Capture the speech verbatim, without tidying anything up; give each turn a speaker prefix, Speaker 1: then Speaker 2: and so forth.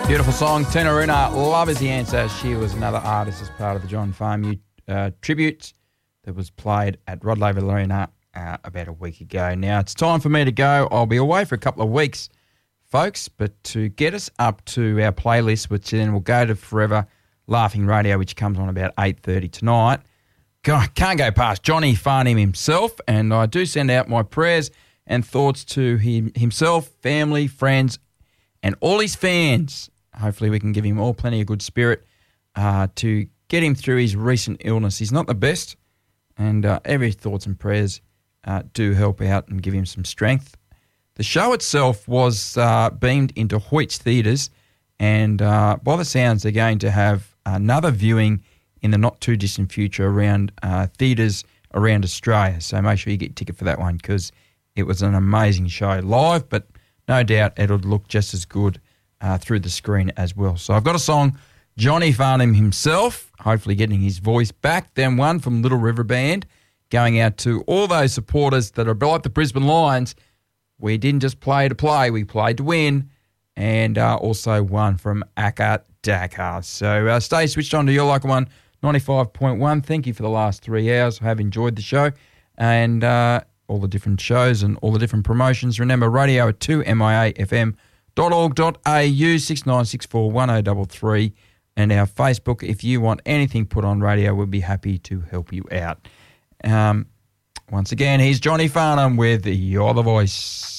Speaker 1: Beautiful song. Tina Aruna, Love is the Answer. She was another artist as part of the John Farnham uh, tribute that was played at Rod Laver Arena uh, about a week ago. Now, it's time for me to go. I'll be away for a couple of weeks, folks, but to get us up to our playlist, which then will go to Forever Laughing Radio, which comes on about eight thirty tonight, God, can't go past Johnny Farnham himself, and I do send out my prayers and thoughts to him, himself, family, friends, and all his fans. Hopefully we can give him all plenty of good spirit uh, to get him through his recent illness. He's not the best, and uh, every thoughts and prayers uh, do help out and give him some strength. The show itself was uh, beamed into Hoyts Theatres, and uh, by the sounds they're going to have another viewing in the not-too-distant future around uh, theatres around Australia. So make sure you get a ticket for that one because it was an amazing show live, but no doubt it'll look just as good Uh, through the screen as well. So I've got a song, Johnny Farnham himself, hopefully getting his voice back. Then one from Little River Band, going out to all those supporters that are like the Brisbane Lions. We didn't just play to play, we played to win. And uh, also one from Aka Dakar. So uh, stay switched on to Your Local One, ninety-five point one. Thank you for the last three hours. I have enjoyed the show and uh, all the different shows and all the different promotions. Remember, radio at two M I A F M. .org.au six nine six four one oh three three and our Facebook. If you want anything put on radio, we'll be happy to help you out. Um, once again, here's Johnny Farnham with You're the Voice.